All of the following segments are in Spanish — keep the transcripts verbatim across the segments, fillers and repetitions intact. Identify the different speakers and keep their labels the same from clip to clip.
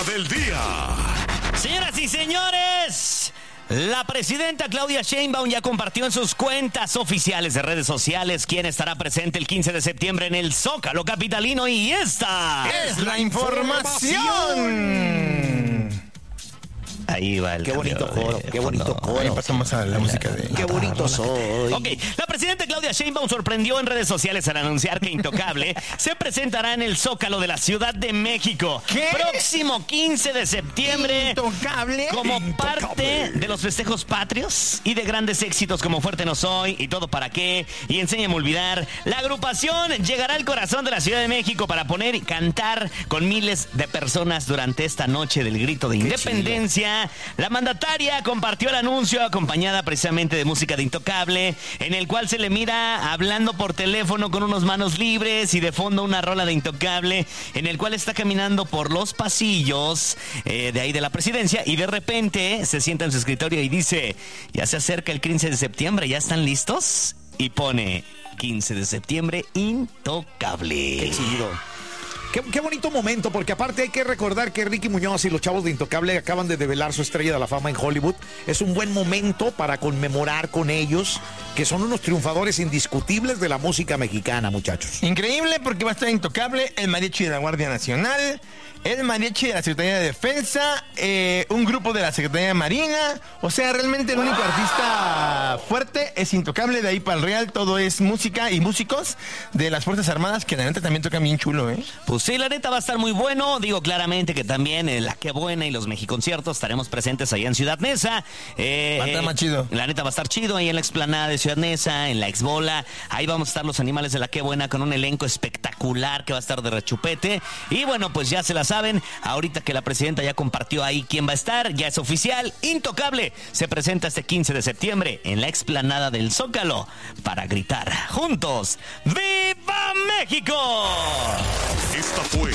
Speaker 1: Del día.
Speaker 2: Señoras y señores, la presidenta Claudia Sheinbaum ya compartió en sus cuentas oficiales de redes sociales quién estará presente el quince de septiembre en el Zócalo capitalino, y esta
Speaker 3: es la información.
Speaker 2: Ahí va el
Speaker 3: Qué bonito coro, qué bonito coro.
Speaker 4: Ahí pasamos a la música de...
Speaker 3: Qué bonito soy.
Speaker 2: Ok, la presidenta Claudia Sheinbaum sorprendió en redes sociales al anunciar que Intocable se presentará en el Zócalo de la Ciudad de México.
Speaker 4: ¿Qué?
Speaker 2: Próximo quince de septiembre.
Speaker 4: Intocable.
Speaker 2: Como
Speaker 3: Intocable.
Speaker 2: parte de los festejos patrios y de grandes éxitos como Fuerte No Soy y Todo Para Qué y Enséñame a Olvidar, la agrupación llegará al corazón de la Ciudad de México para poner y cantar con miles de personas durante esta noche del grito de independencia. La mandataria compartió el anuncio acompañada precisamente de música de Intocable, en el cual se le mira hablando por teléfono con unas manos libres y de fondo una rola de Intocable, en el cual está caminando por los pasillos eh, de ahí de la presidencia, y de repente se sienta en su escritorio y dice: ya se acerca el quince de septiembre, ¿ya están listos? Y pone quince de septiembre Intocable.
Speaker 3: Qué chido. Qué, qué bonito momento, porque aparte hay que recordar que Ricky Muñoz y los chavos de Intocable acaban de develar su estrella de la fama en Hollywood. Es un buen momento para conmemorar con ellos, que son unos triunfadores indiscutibles de la música mexicana, muchachos.
Speaker 4: Increíble, porque va a estar Intocable, el mariachi de la Guardia Nacional, el mariachi de la Secretaría de Defensa, eh, un grupo de la Secretaría de Marina. O sea, realmente el único artista fuerte es Intocable. De ahí para el real todo es música y músicos de las Fuerzas Armadas, que la neta también tocan bien chulo, ¿eh?
Speaker 2: Pues sí, la neta va a estar muy bueno. Digo claramente que también en La Qué Buena y los Mexiconciertos estaremos presentes allá en Ciudad Neza. Eh,
Speaker 4: Va a estar más chido.
Speaker 2: La neta va a estar chido ahí en la explanada de Ciudad Neza, en la Exbola. Ahí vamos a estar los animales de La Qué Buena con un elenco espectacular que va a estar de rechupete. Y bueno, pues ya se la saben. Ahorita que la presidenta ya compartió ahí quién va a estar, ya es oficial. Intocable se presenta este quince de septiembre en la explanada del Zócalo para gritar juntos: ¡Viva México!
Speaker 1: Esta fue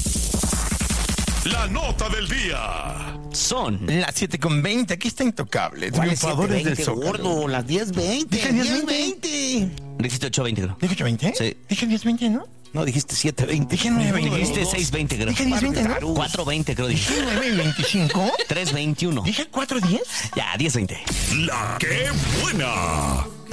Speaker 1: la nota del día.
Speaker 2: Son
Speaker 4: Las siete con veinte, aquí está Intocable.
Speaker 3: ¿Cuál es
Speaker 4: Triunfadores del
Speaker 3: siete veinte,
Speaker 4: Zócalo.
Speaker 3: gordo? Las diez veinte.
Speaker 4: Dije diez veinte.
Speaker 2: dijiste ocho veinte, creo.
Speaker 4: ¿Dije ocho veinte?
Speaker 2: Sí.
Speaker 4: Dije diez veinte, ¿no?
Speaker 3: No, dijiste siete veinte.
Speaker 4: Dije nueve veinte.
Speaker 2: Dijiste seis veinte, creo.
Speaker 4: Dije diez veinte, ¿no?
Speaker 2: cuatro veinte, creo. Dije.
Speaker 4: Dije nueve veinticinco.
Speaker 2: tres veintiuno.
Speaker 4: Dije cuatro diez.
Speaker 2: Ya, diez veinte.
Speaker 1: La Qué Buena.